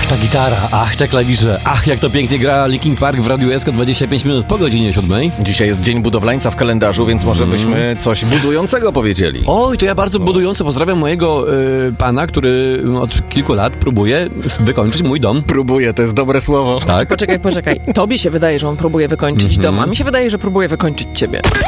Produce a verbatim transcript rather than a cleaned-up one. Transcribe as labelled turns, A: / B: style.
A: ta gitara, ach, te klawisze, ach, jak to pięknie gra Linkin Park w Radiu S K dwadzieścia pięć minut po godzinie siódmej.
B: Dzisiaj jest Dzień Budowlańca w kalendarzu, więc może mm. byśmy coś budującego powiedzieli.
A: Oj, to ja bardzo no. budująco pozdrawiam mojego y, pana, który od kilku lat próbuje wykończyć mój dom.
B: Próbuje, to jest dobre słowo.
C: Tak? Poczekaj, poczekaj. Tobie się wydaje, że on próbuje wykończyć mm-hmm. dom, a mi się wydaje, że próbuje wykończyć ciebie.